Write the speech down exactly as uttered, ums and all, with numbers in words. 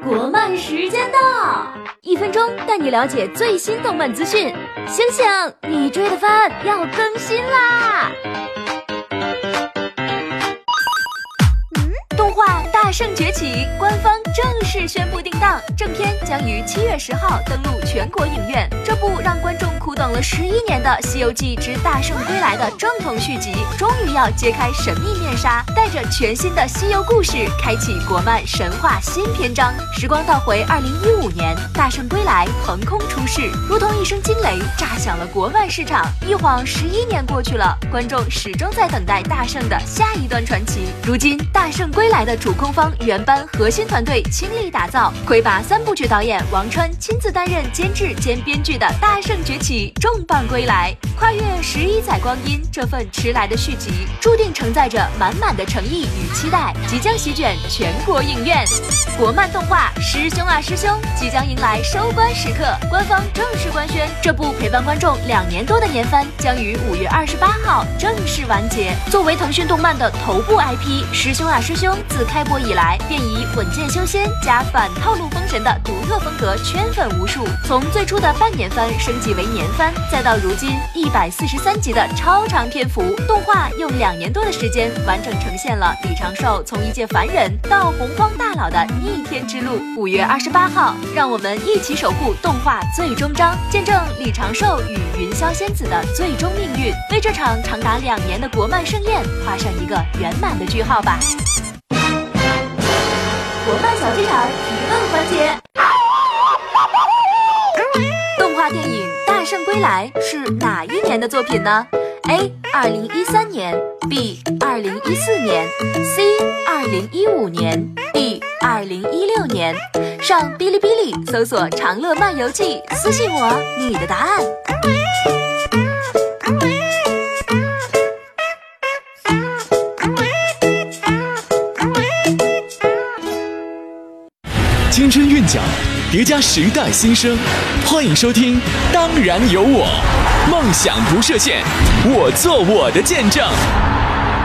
国漫时间到，一分钟带你了解最新动漫资讯。醒醒，你追的番要更新啦！嗯，动画《大圣崛起》官方正式宣布定档，正片将于七月十号登陆全国影院。这部让观众苦等了十一年的《西游记之大圣归来》的正统续集，终于要揭开神秘面纱，带着全新的西游故事，开启国漫神话新篇章。时光倒回二零一五年，大圣归来横空出世，如同一声惊雷，炸响了国漫市场。一晃十一年过去了，观众始终在等待大圣的下一段传奇。如今，大圣归来的主控方原班核心团队倾力打造，魁拔三部曲导演王川亲自担任监制兼编剧的《大圣崛起》重磅归来。跨越十一载光阴，这份迟来的续集注定承载着满满的诚意与期待，即将席卷全国影院。国漫动画《师兄啊师兄》即将迎来收官时刻，官方正式官宣，这部陪伴观众两年多的年番将于五月二十八号正式完结。作为腾讯动漫的头部 I P，《师兄啊师兄》自开播以来便以稳健修仙加反套路封神的独特风格圈粉无数，从最初的半年番升级为年番，再到如今一百四十三集的超长篇幅，动画用两年多的时间完整呈现了李长寿从一介凡人到洪荒大佬的逆天之路。五月二十八号，让我们一起守护动画最终章，见证李长寿与云霄仙子的最终命运，为这场长达两年的国漫盛宴画上一个圆满的句号吧。国漫小剧场提问环节。动画电影《大圣归来》是哪一年的作品呢？ A. 二零一三年 B. 二零一四年 C. 二零一五年 D. 二零一六年。上哔哩哔哩搜索长乐漫游记，私信我你的答案。 青春韵脚，叠加时代新生，欢迎收听《当然有我》，梦想不设限，我做我的见证。